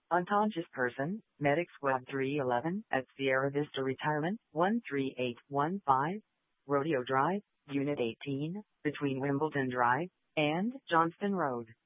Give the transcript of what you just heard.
Unconscious person, Medic Squad 311 at Sierra Vista Retirement, 13815, Rodeo Drive, Unit 18, between Wimbledon Drive and Johnston Road.